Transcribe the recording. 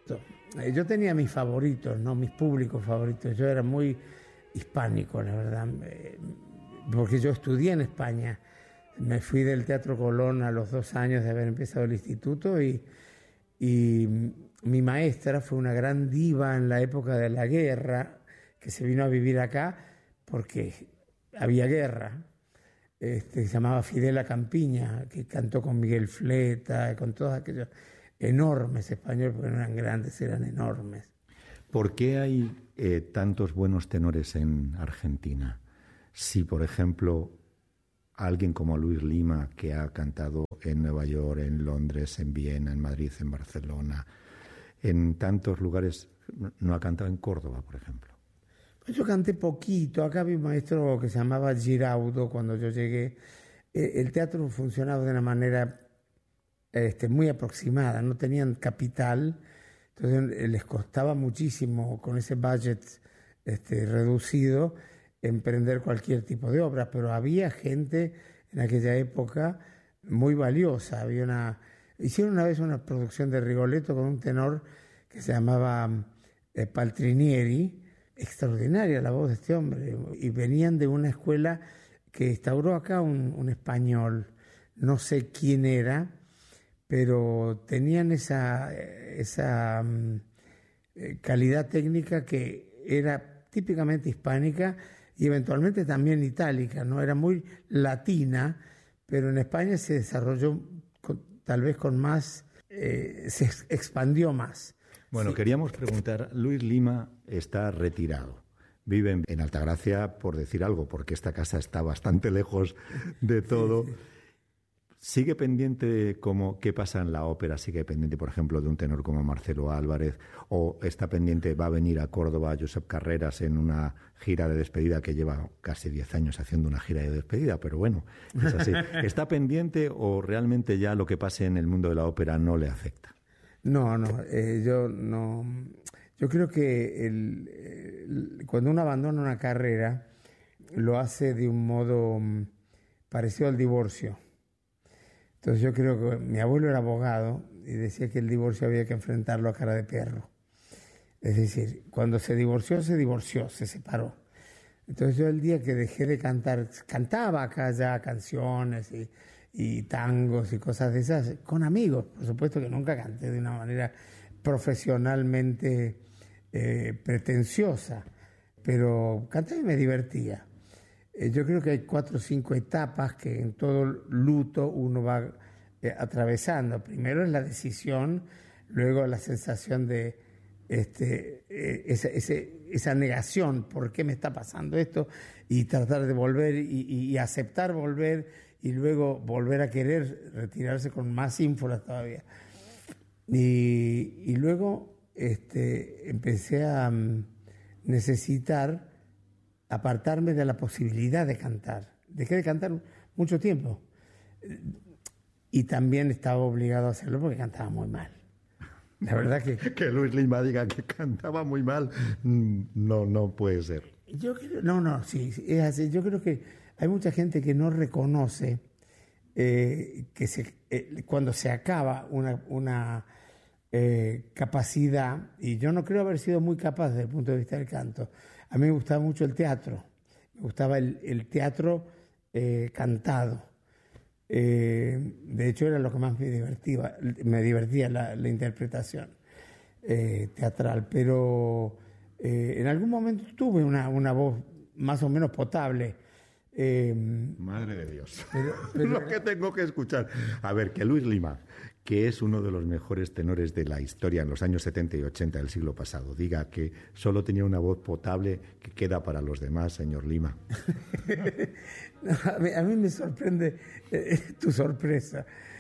Yo tenía mis favoritos, ¿no? Mis públicos favoritos. Yo era muy hispánico, la verdad, porque yo estudié en España. Me fui del Teatro Colón a los 2 años de haber empezado el instituto y mi maestra fue una gran diva en la época de la guerra, que se vino a vivir acá porque había guerra. Se llamaba Fidela Campiña, que cantó con Miguel Fleta, con todos aquellos enormes españoles, porque no eran grandes, eran enormes. ¿Por qué hay tantos buenos tenores en Argentina? Si, por ejemplo, alguien como Luis Lima, que ha cantado en Nueva York, en Londres, en Viena, en Madrid, en Barcelona, en tantos lugares, no ha cantado en Córdoba, por ejemplo. Pues yo canté poquito. Acá había un maestro que se llamaba Giraudo cuando yo llegué. El teatro funcionaba de una manera muy aproximada, no tenían capital, entonces les costaba muchísimo con ese budget reducido emprender cualquier tipo de obra, pero había gente en aquella época muy valiosa. Hicieron una vez una producción de Rigoletto con un tenor que se llamaba Paltrinieri, extraordinaria la voz de este hombre, y venían de una escuela que instauró acá un español, no sé quién era, pero tenían esa calidad técnica que era típicamente hispánica y eventualmente también itálica, ¿no? Era muy latina, pero en España se desarrolló tal vez con más, se expandió más. Bueno, sí. Queríamos preguntar, Luis Lima está retirado. Vive en Altagracia, por decir algo, porque esta casa está bastante lejos de todo. Sí. ¿Sigue pendiente qué pasa en la ópera? ¿Sigue pendiente, por ejemplo, de un tenor como Marcelo Álvarez? ¿O está pendiente, va a venir a Córdoba Josep Carreras en una gira de despedida que lleva casi 10 años haciendo una gira de despedida? Pero bueno, es así. ¿Está pendiente o realmente ya lo que pase en el mundo de la ópera no le afecta? No, yo no. Yo creo que cuando uno abandona una carrera, lo hace de un modo parecido al divorcio. Entonces yo creo que mi abuelo era abogado y decía que el divorcio había que enfrentarlo a cara de perro. Es decir, cuando se divorció, se separó. Entonces yo el día que dejé de cantar, cantaba acá ya canciones y tangos y cosas de esas, con amigos, por supuesto que nunca canté de una manera profesionalmente pretenciosa, pero cantaba y me divertía. Yo creo que hay 4 o 5 etapas que en todo luto uno va atravesando. Primero es la decisión, luego la sensación de esa negación, ¿por qué me está pasando esto? Y tratar de volver y aceptar volver y luego volver a querer retirarse con más ínfulas todavía. Y luego empecé a necesitar apartarme de la posibilidad de cantar. Dejé de cantar mucho tiempo y también estaba obligado a hacerlo porque cantaba muy mal. La verdad que Luis Lima diga que cantaba muy mal no puede ser. Yo creo, sí, es así. Yo creo que hay mucha gente que no reconoce cuando se acaba una capacidad, y yo no creo haber sido muy capaz desde el punto de vista del canto. A mí me gustaba mucho el teatro, me gustaba el teatro cantado. De hecho era lo que más me divertía la interpretación teatral, pero en algún momento tuve una voz más o menos potable. Madre de Dios, pero lo que tengo que escuchar. A ver, que Luis Lima, que es uno de los mejores tenores de la historia en los años 70 y 80 del siglo pasado, diga que solo tenía una voz potable que queda para los demás, señor Lima. No, a mí me sorprende tu sorpresa.